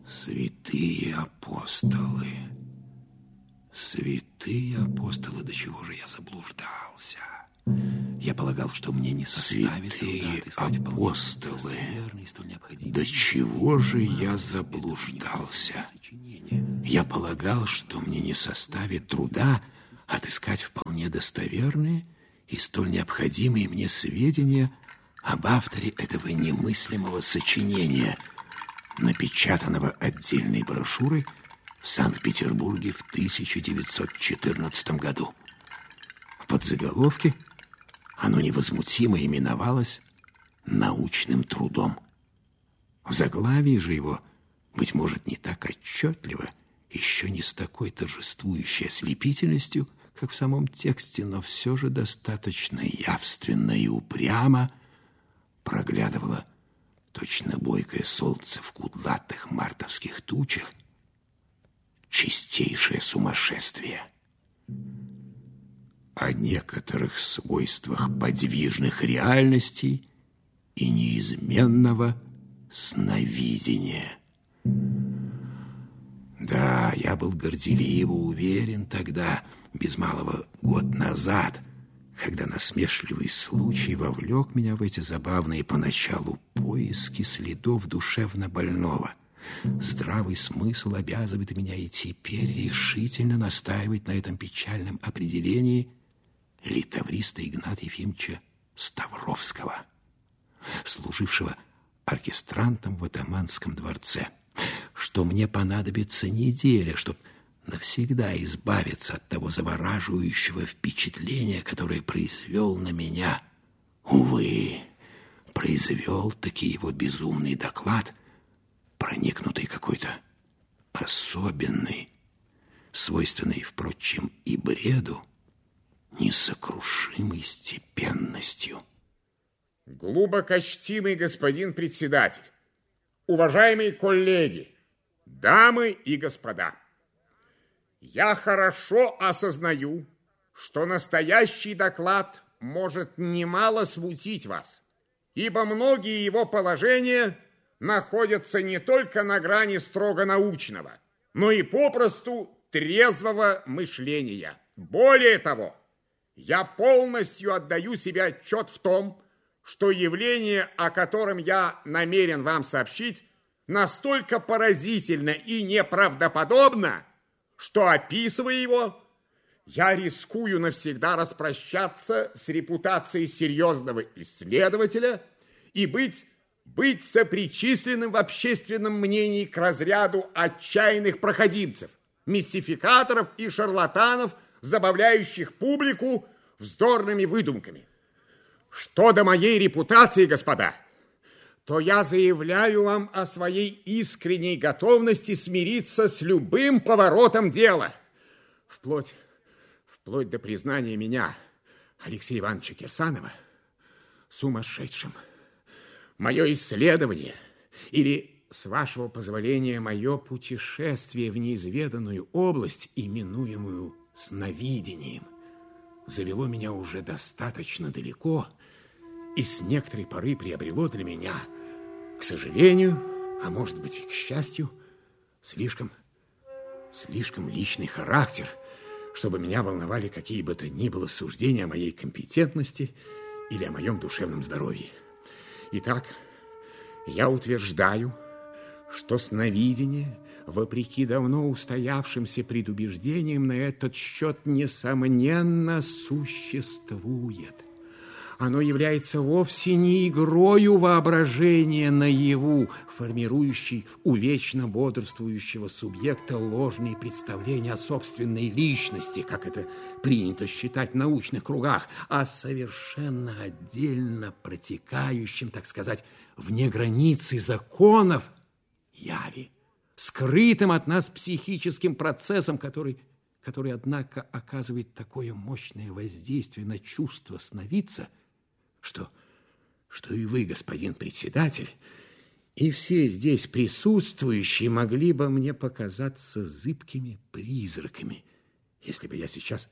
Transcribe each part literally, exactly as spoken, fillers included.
Святые апостолы, святые апостолы, до чего же я заблуждался. Я полагал, что мне не составит труда отыскать апостолы, до чего же я заблуждался. Я полагал, что мне не составит труда отыскать вполне достоверные и столь необходимые мне сведения об авторе этого немыслимого сочинения, напечатанного отдельной брошюрой в Санкт-Петербурге в тысяча девятьсот четырнадцатом году. В подзаголовке оно невозмутимо именовалось «научным трудом». В заглавии же его, быть может, не так отчетливо, еще не с такой торжествующей ослепительностью, как в самом тексте, но все же достаточно явственно и упрямо проглядывало точно бойкое солнце в кудлатых мартовских тучах чистейшее сумасшествие. О некоторых свойствах подвижных реальностей и неизменного сновидения. Да, я был горделиво уверен тогда, без малого год назад, когда насмешливый случай вовлек меня в эти забавные поначалу поиски следов душевно больного. Здравый смысл обязывает меня и теперь решительно настаивать на этом печальном определении литавриста Игната Ефимовича Ставровского, служившего оркестрантом в атаманском дворце, что мне понадобится неделя, чтобы навсегда избавиться от того завораживающего впечатления, которое произвел на меня, увы, произвел таки его безумный доклад, проникнутый какой-то особенной, свойственной, впрочем, и бреду, несокрушимой степенностью. Глубокочтимый господин председатель, уважаемые коллеги, дамы и господа, я хорошо осознаю, что настоящий доклад может немало смутить вас, ибо многие его положения находятся не только на грани строго научного, но и попросту трезвого мышления. Более того, я полностью отдаю себе отчет в том, что явление, о котором я намерен вам сообщить, настолько поразительно и неправдоподобно, что, описывая его, я рискую навсегда распрощаться с репутацией серьезного исследователя и быть, быть сопричисленным в общественном мнении к разряду отчаянных проходимцев, мистификаторов и шарлатанов, забавляющих публику вздорными выдумками. Что до моей репутации, господа, то я заявляю вам о своей искренней готовности смириться с любым поворотом дела, вплоть, вплоть до признания меня, Алексея Ивановича Кирсанова, сумасшедшим. Мое исследование, или, с вашего позволения, мое путешествие в неизведанную область, именуемую сновидением, завело меня уже достаточно далеко и с некоторой поры приобрело для меня, к сожалению, а может быть и к счастью, слишком, слишком личный характер, чтобы меня волновали какие бы то ни было суждения о моей компетентности или о моем душевном здоровье. Итак, я утверждаю, что сновидение, вопреки давно устоявшимся предубеждениям на этот счет, несомненно существует. Оно является вовсе не игрою воображения наяву, формирующей у вечно бодрствующего субъекта ложные представления о собственной личности, как это принято считать в научных кругах, а совершенно отдельно протекающим, так сказать, вне границы законов яви, скрытым от нас психическим процессом, который, который, однако, оказывает такое мощное воздействие на чувство сновидца, что, что и вы, господин председатель, и все здесь присутствующие могли бы мне показаться зыбкими призраками, если бы я сейчас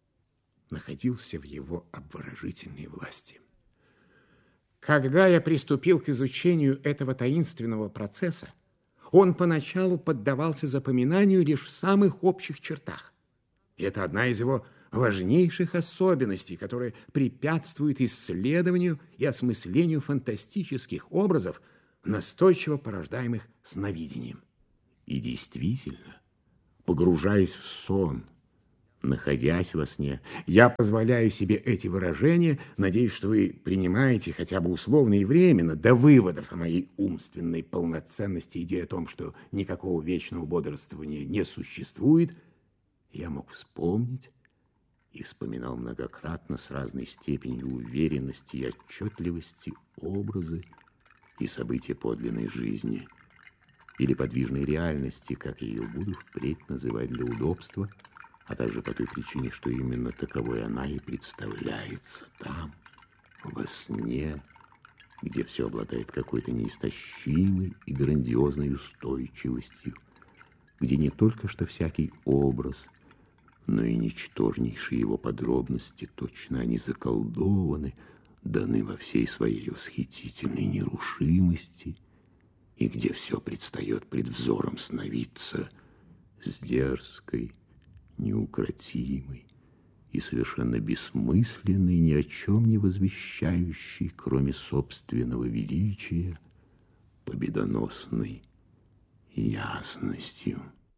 находился в его обворожительной власти. Когда я приступил к изучению этого таинственного процесса, Он поначалу поддавался запоминанию лишь в самых общих чертах. И это одна из его важнейших особенностей, которая препятствует исследованию и осмыслению фантастических образов, настойчиво порождаемых сновидением. И действительно, погружаясь в сон, находясь во сне, я позволяю себе эти выражения, надеюсь, что вы принимаете хотя бы условно и временно до выводов о моей умственной полноценности идеи о том, что никакого вечного бодрствования не существует. Я мог вспомнить и вспоминал многократно с разной степенью уверенности и отчетливости образы и события подлинной жизни или подвижной реальности, как я ее буду впредь называть для удобства, а также по той причине, что именно таковой она и представляется там, во сне, где все обладает какой-то неистощимой и грандиозной устойчивостью, где не только что всякий образ, но и ничтожнейшие его подробности, точно они заколдованы, даны во всей своей восхитительной нерушимости, и где все предстает пред взором сновидца с дерзкой, неукротимой и совершенно бессмысленной, ни о чем не возвещающей, кроме собственного величия, победоносной ясностью.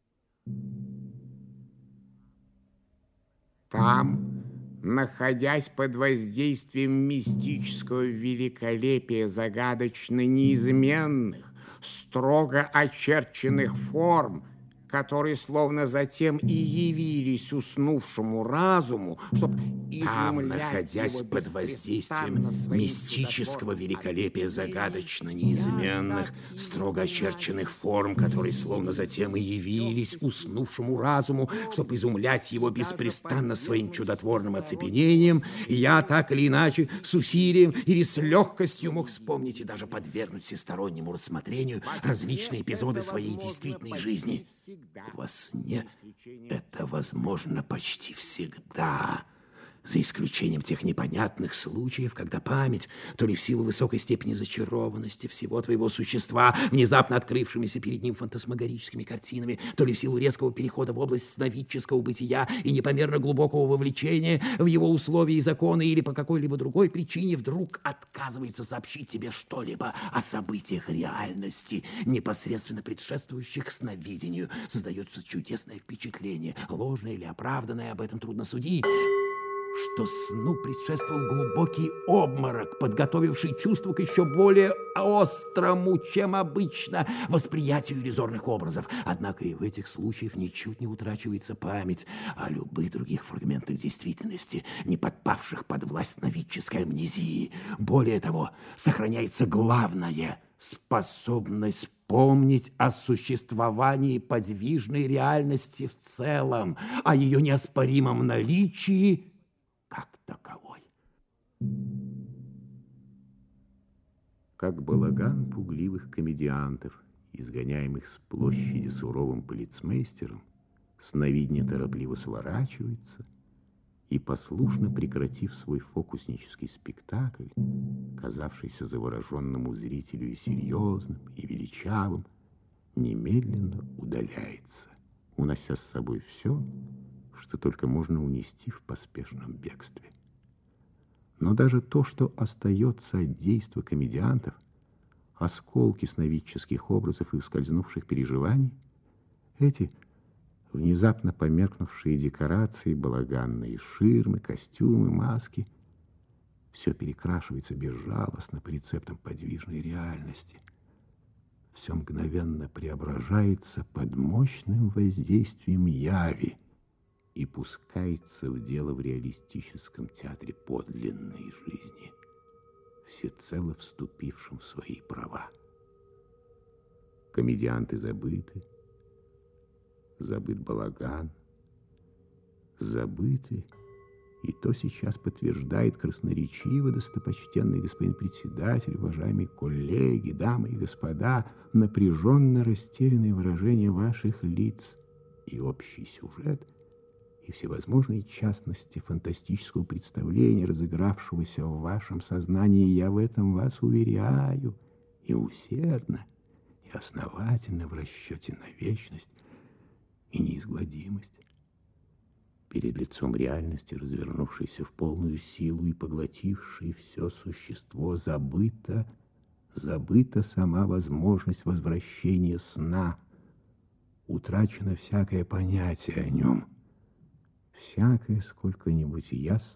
Там, находясь под воздействием мистического великолепия загадочно неизменных, строго очерченных форм, которые словно затем и явились уснувшему разуму, чтобы там, находясь под воздействием мистического великолепия загадочно неизменных, строго очерченных форм, которые словно затем и явились уснувшему разуму, чтобы изумлять его беспрестанно своим чудотворным оцепенением, я так или иначе с усилием или с легкостью мог вспомнить и даже подвергнуть всестороннему рассмотрению различные эпизоды своей действительной жизни. Во сне это возможно почти всегда, за исключением тех непонятных случаев, когда память, то ли в силу высокой степени зачарованности всего твоего существа, внезапно открывшимися перед ним фантасмагорическими картинами, то ли в силу резкого перехода в область сновидческого бытия и непомерно глубокого вовлечения в его условия и законы, или по какой-либо другой причине вдруг отказывается сообщить тебе что-либо о событиях реальности, непосредственно предшествующих сновидению. Создается чудесное впечатление, ложное или оправданное, об этом трудно судить, что сну предшествовал глубокий обморок, подготовивший чувство к еще более острому, чем обычно, восприятию иллюзорных образов. Однако и в этих случаях ничуть не утрачивается память о любых других фрагментах действительности, не подпавших под власть сновидческой амнезии. Более того, сохраняется главное — способность помнить о существовании подвижной реальности в целом, о ее неоспоримом наличии как таковой. Как балаган пугливых комедиантов, изгоняемых с площади суровым полицмейстером, сновидение торопливо сворачивается и, послушно прекратив свой фокуснический спектакль, казавшийся завороженному зрителю и серьезным, и величавым, немедленно удаляется, унося с собой все, что только можно унести в поспешном бегстве. Но даже то, что остается от действа комедиантов, осколки сновидческих образов и ускользнувших переживаний, эти внезапно померкнувшие декорации, балаганные ширмы, костюмы, маски, все перекрашивается безжалостно по рецептам подвижной реальности. Все мгновенно преображается под мощным воздействием яви и пускается в дело в реалистическом театре подлинной жизни, всецело вступившим в свои права. Комедианты забыты, забыт балаган, забыты, и то сейчас подтверждает красноречиво достопочтенный господин председатель, уважаемые коллеги, дамы и господа, напряженно растерянное выражение ваших лиц и общий сюжет, и всевозможные частности фантастического представления, разыгравшегося в вашем сознании, я в этом вас уверяю, и усердно, и основательно в расчете на вечность и неизгладимость. Перед лицом реальности, развернувшейся в полную силу и поглотившей все существо, забыта, забыта сама возможность возвращения сна. Утрачено всякое понятие о нем, всякое сколько-нибудь ясное